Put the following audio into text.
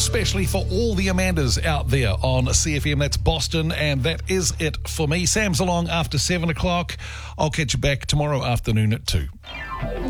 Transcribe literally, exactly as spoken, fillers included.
especially for all the Amandas out there on C F M. That's Boston, and that is it for me. Sam's along after seven o'clock. I'll catch you back tomorrow afternoon at two.